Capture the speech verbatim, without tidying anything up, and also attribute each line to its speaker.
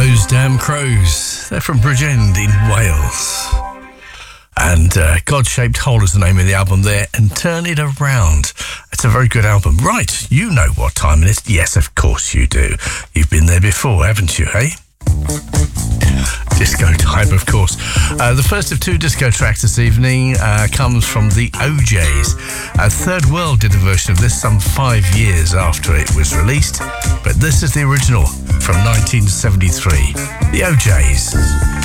Speaker 1: Those Damn Crows. They're from Bridgend in Wales. And uh, God-Shaped Hole is the name of the album there, and Turn It Around. It's a very good album. Right, you know what time it is. Yes, of course you do. You've been there before, haven't you, hey? Disco time, of course. Uh, the first of two disco tracks this evening uh, comes from the O Js. Uh, Third World did a version of this some five years after it was released, but this is the original from nineteen seventy-three. The O Js.